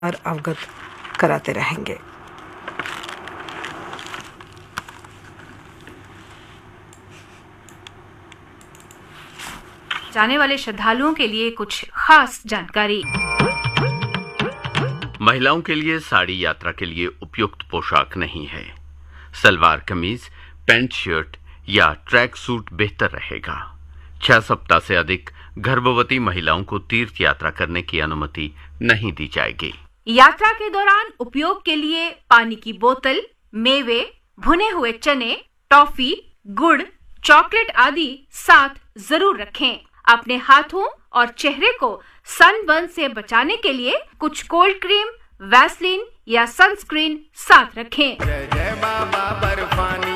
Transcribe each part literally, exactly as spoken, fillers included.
और अवगत कराते रहेंगे। जाने वाले श्रद्धालुओं के लिए कुछ खास जानकारी। महिलाओं के लिए साड़ी यात्रा के लिए उपयुक्त पोशाक नहीं है। सलवार कमीज, पैंट शर्ट या ट्रैक सूट बेहतर रहेगा। छह सप्ताह से अधिक गर्भवती महिलाओं को तीर्थ यात्रा करने की अनुमति नहीं दी जाएगी। यात्रा के दौरान उपयोग के लिए पानी की बोतल, मेवे, भुने हुए चने, टॉफी, गुड़, चॉकलेट आदि साथ जरूर रखें। अपने हाथों और चेहरे को सनबर्न से बचाने के लिए कुछ कोल्ड क्रीम, वैसलीन या सनस्क्रीन साथ रखें। जय जय बाबा बर्फानी।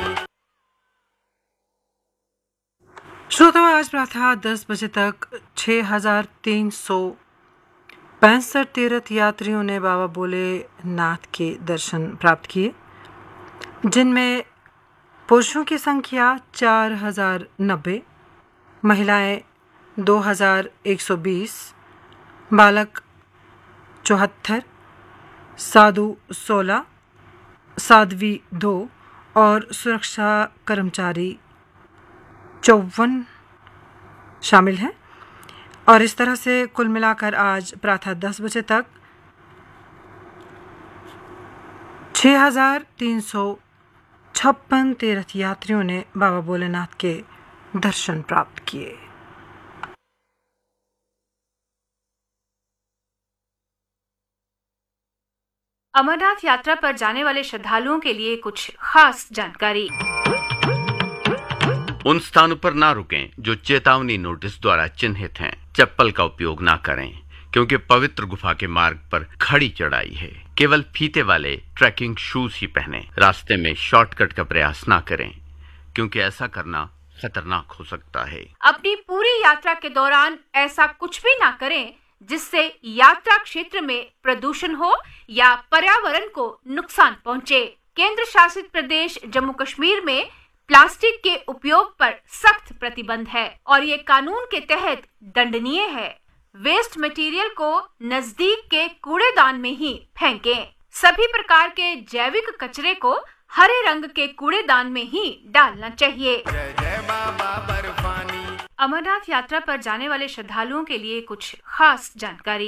श्रोताओं, आज प्रातः दस बजे तक छह हजार तीन सौ पैंसठ तीर्थ यात्रियों ने बाबा भोलेनाथ के दर्शन प्राप्त किए, जिनमें पुरुषों की संख्या चार हजार नब्बे, महिलाएं दो हजार एक सौ बीस, बालक चौहत्तर, साधु सोलह, साध्वी दो और सुरक्षा कर्मचारी चौवन शामिल हैं। और इस तरह से कुल मिलाकर आज प्रातः दस बजे तक छः हजार तीन सौ छप्पन तीर्थ यात्रियों ने बाबा भोलेनाथ के दर्शन प्राप्त किए। अमरनाथ यात्रा पर जाने वाले श्रद्धालुओं के लिए कुछ खास जानकारी। उन स्थानों पर ना रुकें जो चेतावनी नोटिस द्वारा चिन्हित हैं। चप्पल का उपयोग ना करें, क्योंकि पवित्र गुफा के मार्ग पर खड़ी चढ़ाई है। केवल फीते वाले ट्रैकिंग शूज ही पहनें। रास्ते में शॉर्टकट का प्रयास ना करें, क्योंकि ऐसा करना खतरनाक हो सकता है। अपनी पूरी यात्रा के दौरान ऐसा कुछ भी ना करें जिससे यात्रा क्षेत्र में प्रदूषण हो या पर्यावरण को नुकसान पहुंचे। केंद्र शासित प्रदेश जम्मू कश्मीर में प्लास्टिक के उपयोग पर सख्त प्रतिबंध है और ये कानून के तहत दंडनीय है। वेस्ट मटेरियल को नजदीक के कूड़ेदान में ही फेंकें। सभी प्रकार के जैविक कचरे को हरे रंग के कूड़ेदान में ही डालना चाहिए। जय जय बाबा बर्फानी। अमरनाथ यात्रा पर जाने वाले श्रद्धालुओं के लिए कुछ खास जानकारी।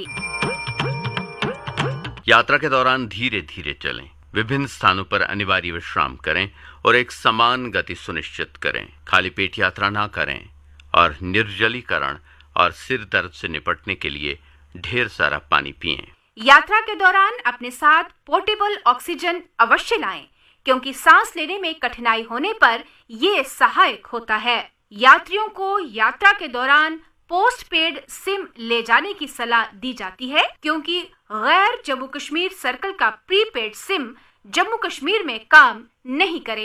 यात्रा के दौरान धीरे धीरे चलें। विभिन्न स्थानों पर अनिवार्य विश्राम करें और एक समान गति सुनिश्चित करें। खाली पेट यात्रा ना करें और निर्जलीकरण और सिर दर्द से निपटने के लिए ढेर सारा पानी पिएं। यात्रा के दौरान अपने साथ पोर्टेबल ऑक्सीजन अवश्य लाएं, क्योंकि सांस लेने में कठिनाई होने पर ये सहायक होता है। यात्रियों को यात्रा के दौरान पोस्ट पेड सिम ले जाने की सलाह दी जाती है, क्योंकि गैर जम्मू कश्मीर सर्कल का प्रीपेड सिम जम्मू कश्मीर में काम नहीं करेगा।